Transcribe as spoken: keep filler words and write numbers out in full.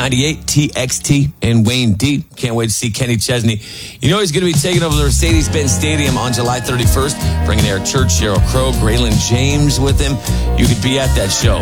ninety-eight T X T in Wayne D. Can't wait to see Kenny Chesney. You know he's going to be taking over the Mercedes-Benz Stadium on July thirty-first, bringing Eric Church, Sheryl Crow, Graylin James with him. You could be at that show.